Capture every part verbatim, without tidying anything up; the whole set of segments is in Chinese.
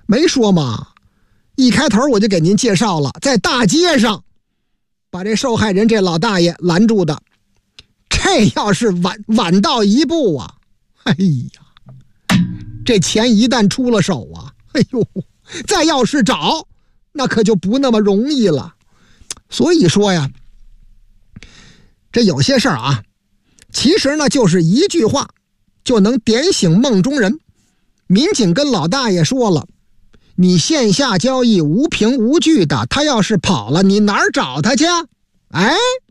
没说嘛，一开头我就给您介绍了，在大街上把这受害人这老大爷拦住的。这要是晚晚到一步啊，哎呀，这钱一旦出了手啊，哎呦，再要是找那可就不那么容易了。所以说呀，这有些事儿啊，其实呢就是一句话就能点醒梦中人。民警跟老大爷说了，你线下交易无凭无据的，他要是跑了，你哪儿找他去？哎，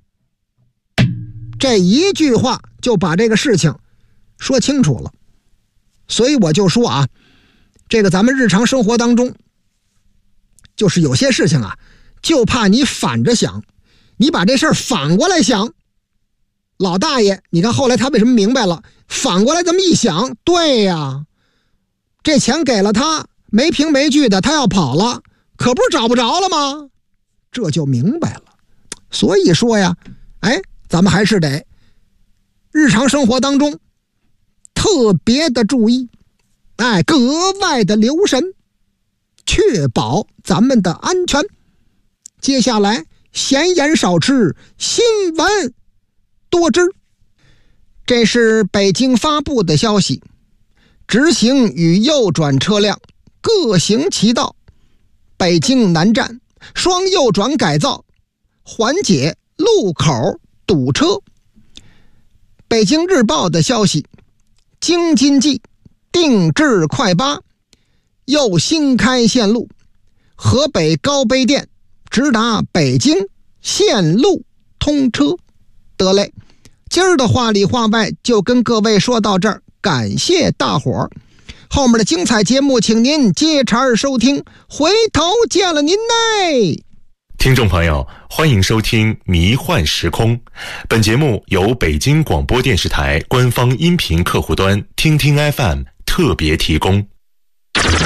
这一句话就把这个事情说清楚了。所以我就说啊，这个咱们日常生活当中，就是有些事情啊，就怕你反着想，你把这事儿反过来想。老大爷，你看后来他为什么明白了？反过来这么一想，对呀，这钱给了他，没凭没据的，他要跑了，可不是找不着了吗？这就明白了。所以说呀，哎，咱们还是得日常生活当中特别的注意，哎，格外的留神，确保咱们的安全。接下来闲言少吃，新闻多知。这是北京发布的消息，直行与右转车辆各行其道，北京南站双右转改造，缓解路口堵车。北京日报的消息，京津冀定制快八又新开线路，河北高碑店直达北京线路通车。得嘞，今儿的话里话外就跟各位说到这儿，感谢大伙儿。后面的精彩节目请您接茬收听，回头见了您嘞。 听众朋友，欢迎收听迷幻时空，本节目由北京广播电视台官方音频客户端听听 F M 特别提供。